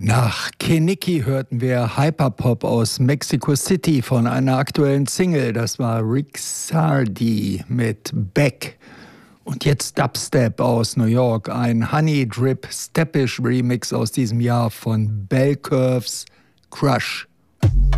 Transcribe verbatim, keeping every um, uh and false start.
Nach Keniki hörten wir Hyperpop aus Mexico City von einer aktuellen Single. Das war Rick Sardi mit Beck. Und jetzt Dubstep aus New York, ein Honey Drip Steppish Remix aus diesem Jahr von Bell Curves Crush.